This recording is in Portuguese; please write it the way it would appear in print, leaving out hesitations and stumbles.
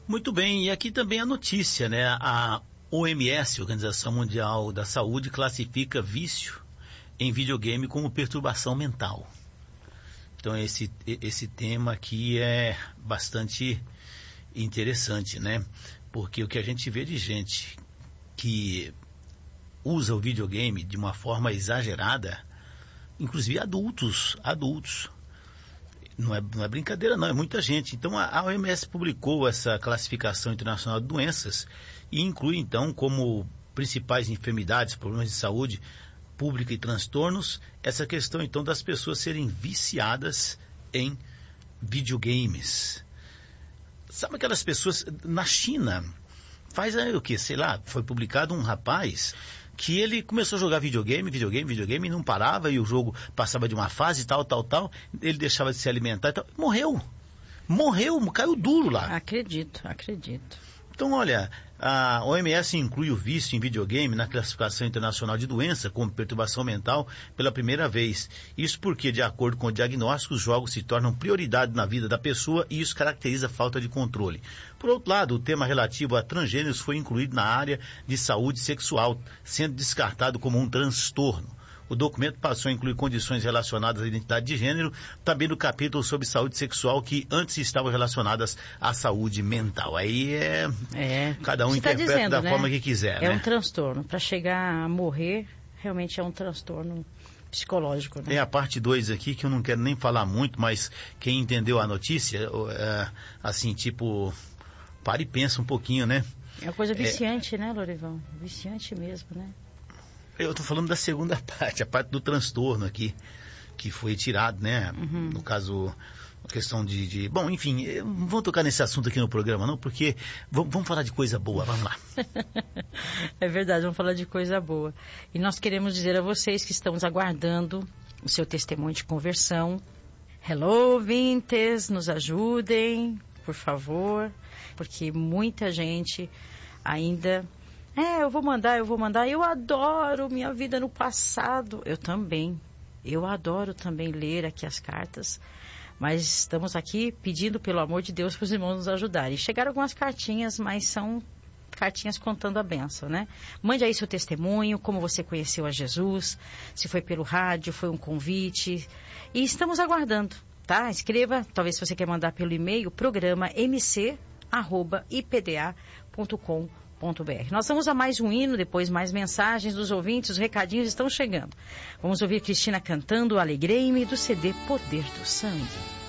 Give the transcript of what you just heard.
Muito bem, e aqui também a notícia, né? A OMS, Organização Mundial da Saúde, classifica vício em videogame como perturbação mental. Então esse tema aqui é bastante interessante, né? Porque o que a gente vê de gente que usa o videogame de uma forma exagerada, inclusive adultos, não é brincadeira não, é muita gente. Então a OMS publicou essa classificação internacional de doenças e inclui então como principais enfermidades, problemas de saúde pública e transtornos, essa questão então das pessoas serem viciadas em videogames. Sabe aquelas pessoas, na China, faz o que, sei lá, foi publicado um rapaz que ele começou a jogar videogame, e não parava, e o jogo passava de uma fase, tal, ele deixava de se alimentar e tal, morreu, caiu duro lá. Acredito. Então, olha, a OMS inclui o vício em videogame na classificação internacional de doença como perturbação mental pela primeira vez. Isso porque, de acordo com o diagnóstico, os jogos se tornam prioridade na vida da pessoa e isso caracteriza a falta de controle. Por outro lado, o tema relativo a transgêneros foi incluído na área de saúde sexual, sendo descartado como um transtorno. O documento passou a incluir condições relacionadas à identidade de gênero, também no capítulo sobre saúde sexual, que antes estavam relacionadas à saúde mental. Aí cada um interpreta dizendo, da forma que quiser. É, né? Um transtorno. Para chegar a morrer, realmente é um transtorno psicológico. Né? É a parte 2 aqui, que eu não quero nem falar muito, mas quem entendeu a notícia, assim, tipo, para e pensa um pouquinho, né? É uma coisa viciante, né, Lorivão? Viciante mesmo, né? Eu estou falando da segunda parte, a parte do transtorno aqui, que foi tirado, né? Uhum. No caso, a questão de... Bom, enfim, não vou tocar nesse assunto aqui no programa, não, porque vamos falar de coisa boa, vamos lá. É verdade, vamos falar de coisa boa. E nós queremos dizer a vocês que estamos aguardando o seu testemunho de conversão. Hello, ouvintes, nos ajudem, por favor, porque muita gente ainda... eu vou mandar, eu adoro minha vida no passado, eu adoro também ler aqui as cartas, mas estamos aqui pedindo pelo amor de Deus para os irmãos nos ajudarem. Chegaram algumas cartinhas, mas são cartinhas contando a bênção, né? Mande aí seu testemunho, como você conheceu a Jesus, se foi pelo rádio, foi um convite, e estamos aguardando, tá? Escreva, talvez se você quer mandar pelo e-mail, programa mc@ipda.com.br. Nós vamos a mais um hino, depois mais mensagens dos ouvintes, os recadinhos estão chegando. Vamos ouvir Cristina cantando Alegrei-me do CD Poder do Sangue.